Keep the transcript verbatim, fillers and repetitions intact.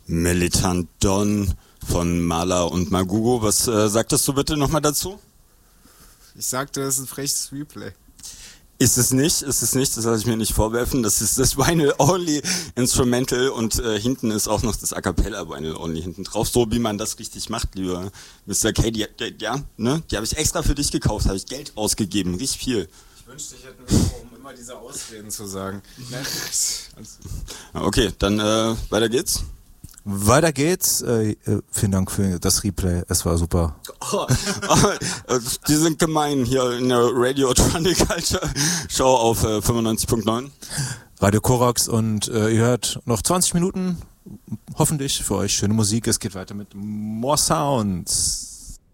Militant Don von Mala und Magugo. Was äh, sagtest du bitte nochmal dazu? Ich sagte, das ist ein freches Replay. Ist es nicht, ist es nicht, das lasse ich mir nicht vorwerfen. Das ist das Vinyl-Only Instrumental und äh, hinten ist auch noch das A Cappella Vinyl-Only hinten drauf. So wie man das richtig macht, lieber Mister K. Die, die, ja, ne? Die habe ich extra für dich gekauft, habe ich Geld ausgegeben, richtig viel. Ich wünschte, ich hätte einen Mikro, um immer diese Ausreden zu sagen. Okay, dann äh, weiter geht's. Weiter geht's. Äh, äh, vielen Dank für das Replay. Es war super. Oh, oh, die sind gemein hier in der Radio Tronic Culture Show auf äh, fünfundneunzig Komma neun. Radio Korax und äh, ihr hört noch zwanzig Minuten hoffentlich für euch schöne Musik. Es geht weiter mit More Sounds.